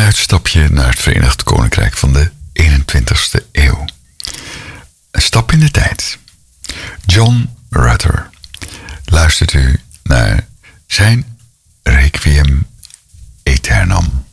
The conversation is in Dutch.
uitstapje naar het Verenigd Koninkrijk van de 21ste eeuw. Een stap in de tijd. John Rutter. Luistert u naar zijn Requiem Aeternam.